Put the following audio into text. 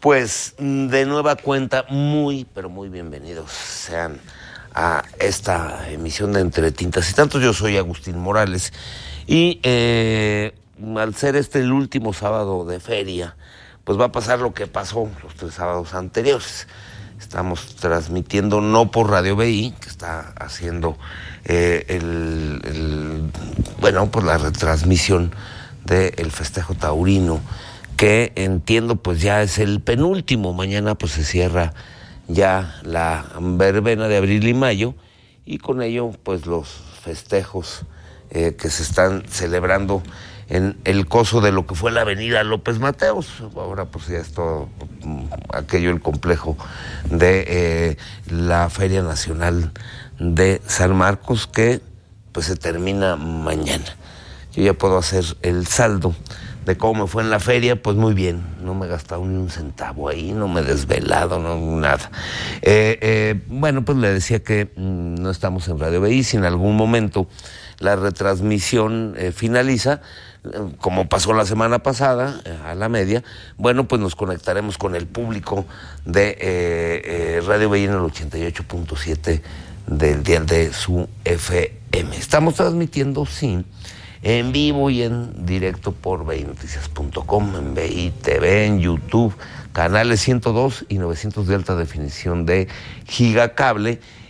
Pues de nueva cuenta, muy, pero muy bienvenidos sean a esta emisión de Entre Tintas y Tantos. Yo soy Agustín Morales y al ser este el último sábado de feria, pues va a pasar lo que pasó los 3 sábados anteriores. Estamos transmitiendo no por Radio BI, que está haciendo pues la retransmisión del festejo taurino, que entiendo pues ya es el penúltimo. Mañana pues se cierra ya la verbena de abril y mayo, y con ello pues los festejos que se están celebrando en el coso de lo que fue la avenida López Mateos. Ahora pues ya es todo aquello, el complejo de la Feria Nacional de San Marcos, que pues se termina mañana. Yo ya puedo hacer el saldo de cómo me fue en la feria. Pues muy bien, no me he gastado ni un centavo ahí, no me he desvelado, no, nada. Bueno, pues le decía que no estamos en Radio BI. Si en algún momento la retransmisión finaliza, como pasó la semana pasada, a la media, bueno, pues nos conectaremos con el público de Radio BI en el 88.7 del dial de su FM. Estamos transmitiendo, sí, en vivo y en directo por BINoticias.com, en BI TV, en YouTube, canales 102 y 900 de alta definición de Gigacable,